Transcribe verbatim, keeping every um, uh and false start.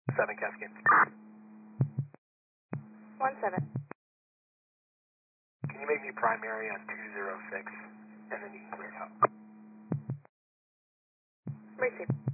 seven Cascade. one seven. Can you make me primary on two zero six, and then you can clear it out? Receive.